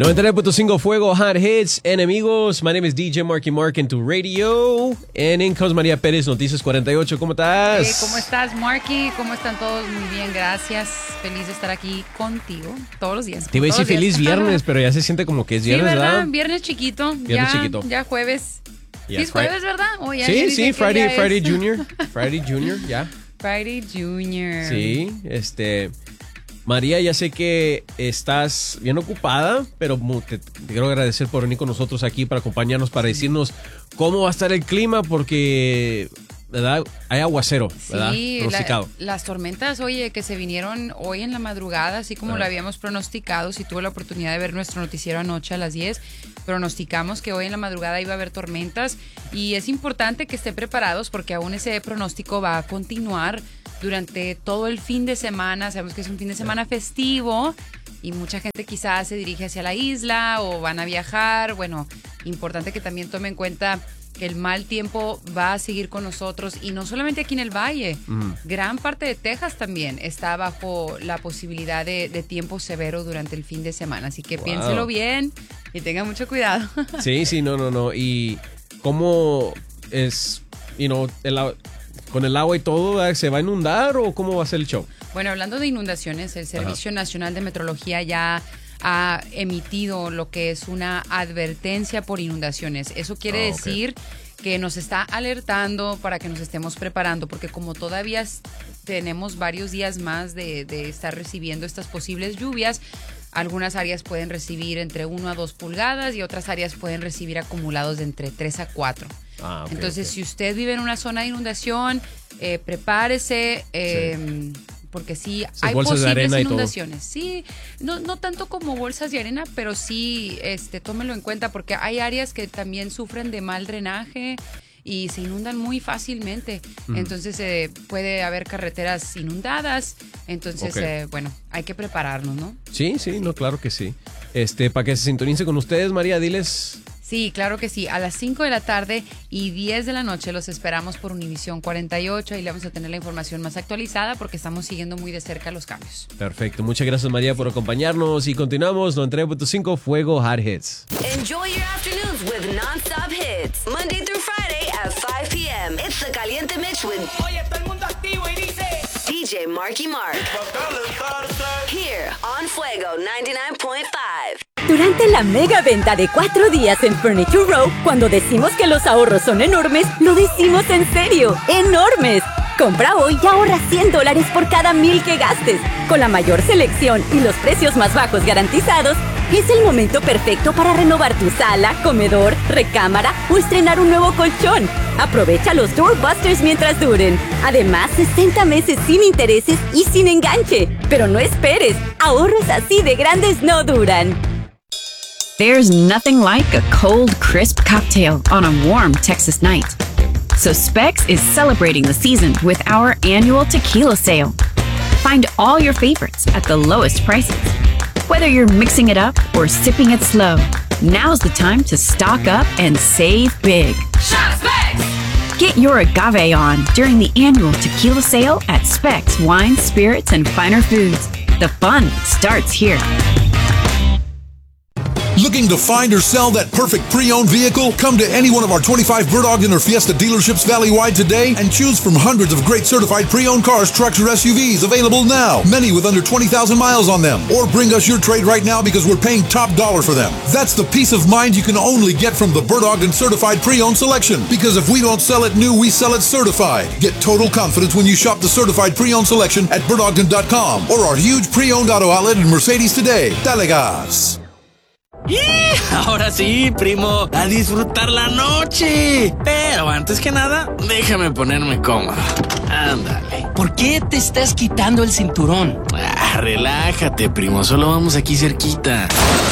99.5 Fuego Hot Hits. Enemigos, my name is DJ Marky Mark in tu radio. And in comes María Pérez, Noticias 48. ¿Cómo estás? ¿Cómo estás, Marky? ¿Cómo están todos? Muy bien, gracias. Feliz de estar aquí contigo todos los días. Te iba a decir feliz viernes, pero ya se siente como que es viernes, sí, ¿verdad? Viernes chiquito. Chiquito. Ya jueves. Yeah, sí, es jueves, ¿verdad? Oh, ya sí, Friday Junior. Friday Junior, ya. Friday Junior. Sí, María, ya sé que estás bien ocupada, pero te quiero agradecer por venir con nosotros aquí para acompañarnos, para decirnos cómo va a estar el clima, porque, ¿verdad? Hay aguacero, ¿verdad? Sí, las tormentas, oye, que se vinieron hoy en la madrugada, así como lo habíamos pronosticado. Si tuve la oportunidad de ver nuestro noticiero anoche a las 10, pronosticamos que hoy en la madrugada iba a haber tormentas y es importante que estén preparados porque aún ese pronóstico va a continuar durante todo el fin de semana. Sabemos que es un fin de semana festivo y mucha gente quizás se dirige hacia la isla o van a viajar. Bueno, importante que también tome en cuenta que el mal tiempo va a seguir con nosotros y no solamente aquí en el Valle, gran parte de Texas también está bajo la posibilidad de tiempo severo durante el fin de semana, así que piénselo bien y tenga mucho cuidado. Sí, no. ¿Y cómo es, con el agua y todo, ¿verdad? ¿Se va a inundar o cómo va a ser el show? Bueno, hablando de inundaciones, el Servicio Nacional de Meteorología ya ha emitido lo que es una advertencia por inundaciones. Eso quiere decir que nos está alertando para que nos estemos preparando, porque como todavía tenemos varios días más de estar recibiendo estas posibles lluvias, algunas áreas pueden recibir entre 1 a 2 pulgadas y otras áreas pueden recibir acumulados de entre 3 a 4. Entonces, si usted vive en una zona de inundación, prepárese, porque sí hay posibles inundaciones. Sí, no tanto como bolsas de arena, pero sí tómelo en cuenta porque hay áreas que también sufren de mal drenaje y se inundan muy fácilmente. Entonces puede haber carreteras inundadas. Entonces, hay que prepararnos, ¿no? Sí, no, claro que sí. Para que se sintonice con ustedes, María, diles. Sí, claro que sí. A las 5 de la tarde y 10 de la noche los esperamos por Univisión 48. Ahí le vamos a tener la información más actualizada porque estamos siguiendo muy de cerca los cambios. Perfecto. Muchas gracias, María, por acompañarnos. Y continuamos. 93.5 Fuego Hot Hits. Enjoy your afternoons with non-stop hits. Monday through Friday at 5 p.m. It's the Caliente Mix with... Oye, todo el mundo activo y dice... DJ Marky Mark. Here on Fuego 99.5. Durante la mega venta de 4 días en Furniture Row, cuando decimos que los ahorros son enormes, lo decimos en serio, ¡enormes! Compra hoy y ahorra $100 por cada 1,000 que gastes. Con la mayor selección y los precios más bajos garantizados, es el momento perfecto para renovar tu sala, comedor, recámara o estrenar un nuevo colchón. Aprovecha los Doorbusters mientras duren. Además, 60 meses sin intereses y sin enganche. Pero no esperes, ahorros así de grandes no duran. There's nothing like a cold, crisp cocktail on a warm Texas night. So Specs is celebrating the season with our annual tequila sale. Find all your favorites at the lowest prices. Whether you're mixing it up or sipping it slow, now's the time to stock up and save big. Shop Specs! Get your agave on during the annual tequila sale at Specs Wine, Spirits, and Finer Foods. The fun starts here. Looking to find or sell that perfect pre-owned vehicle? Come to any one of our 25 Bird Ogden or Fiesta dealerships valley-wide today and choose from hundreds of great certified pre-owned cars, trucks, or SUVs available now. Many with under 20,000 miles on them. Or bring us your trade right now because we're paying top dollar for them. That's the peace of mind you can only get from the Bird Ogden Certified Pre-Owned Selection. Because if we don't sell it new, we sell it certified. Get total confidence when you shop the Certified Pre-Owned Selection at birdogden.com or our huge pre-owned auto outlet in Mercedes today. Dale gas. ¡Y! Ahora sí, primo, a disfrutar la noche. Pero antes que nada, déjame ponerme cómodo. Ándale. ¿Por qué te estás quitando el cinturón? Relájate, primo, solo vamos aquí cerquita.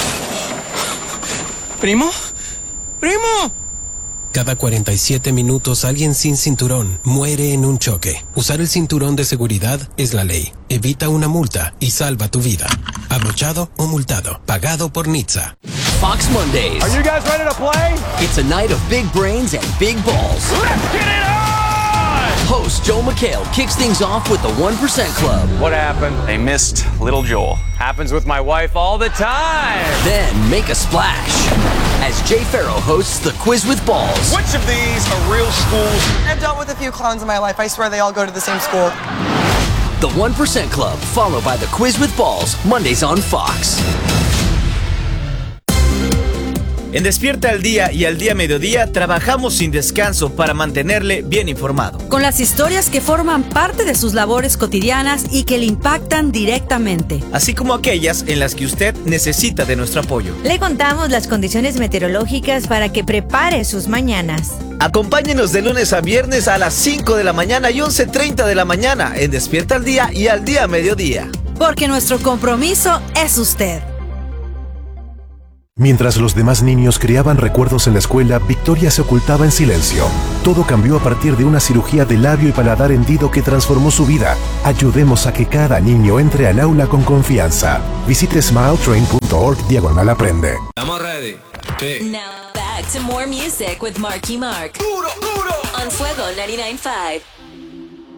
¿Primo? ¡Primo! Cada 47 minutos alguien sin cinturón muere en un choque. Usar el cinturón de seguridad es la ley. Evita una multa y salva tu vida. Abrochado o multado. Pagado por NHTSA. Fox Mondays. Are you guys ready to play? It's a night of big brains and big balls. Let's get it on! Host Joel McHale kicks things off with the 1% Club. What happened? They missed little Joel. Happens with my wife all the time. Then make a splash as Jay Farrow hosts the Quiz with Balls. Which of these are real schools? I've dealt with a few clowns in my life. I swear they all go to the same school. The 1% Club, followed by the Quiz with Balls, Mondays on Fox. En Despierta al Día y al Día Mediodía trabajamos sin descanso para mantenerle bien informado. Con las historias que forman parte de sus labores cotidianas y que le impactan directamente. Así como aquellas en las que usted necesita de nuestro apoyo. Le contamos las condiciones meteorológicas para que prepare sus mañanas. Acompáñenos de lunes a viernes a las 5 de la mañana y 11:30 de la mañana en Despierta al Día y al Día Mediodía. Porque nuestro compromiso es usted. Mientras los demás niños creaban recuerdos en la escuela, Victoria se ocultaba en silencio. Todo cambió a partir de una cirugía de labio y paladar hendido que transformó su vida. Ayudemos a que cada niño entre al aula con confianza. Visite smiletrain.org/aprende. Estamos ready. Sí. Now back to more music with Marky Mark. Duro, duro. On Fuego 99.5.